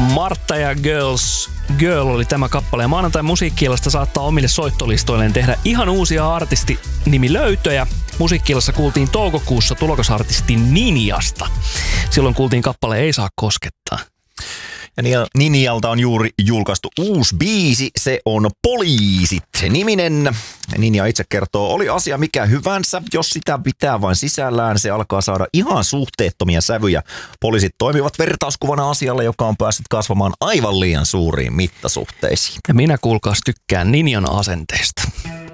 Martta ja Girl oli tämä kappale. Ja maanantai musiikkiilasta saattaa omille soittolistoilleen tehdä ihan uusia artistinimilöytöjä. Musiikkiilassa kuultiin toukokuussa tulokasartisti Ninjasta. Silloin kuultiin kappale Ei saa koskettaa. Ja Ninjalta on juuri julkaistu uusi biisi, se on Poliisit-niminen. Ninja itse kertoo, oli asia mikä hyvänsä, jos sitä pitää vain sisällään, se alkaa saada ihan suhteettomia sävyjä. Poliisit toimivat vertauskuvana asialle, joka on päässyt kasvamaan aivan liian suuriin mittasuhteisiin. Ja minä kuulkaas tykkään Ninjan asenteesta.